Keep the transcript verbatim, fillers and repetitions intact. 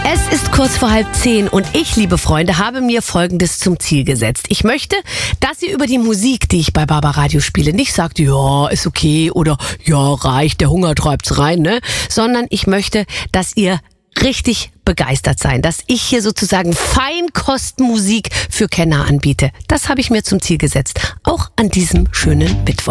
Es ist kurz vor halb zehn und ich, liebe Freunde, habe mir Folgendes zum Ziel gesetzt. Ich möchte, dass ihr über die Musik, die ich bei Barbaradio spiele, nicht sagt, ja, ist okay oder ja, reicht, der Hunger treibt's rein, ne? Sondern ich möchte, dass ihr richtig begeistert sein, dass ich hier sozusagen Feinkostmusik für Kenner anbiete. Das habe ich mir zum Ziel gesetzt, auch an diesem schönen Mittwoch.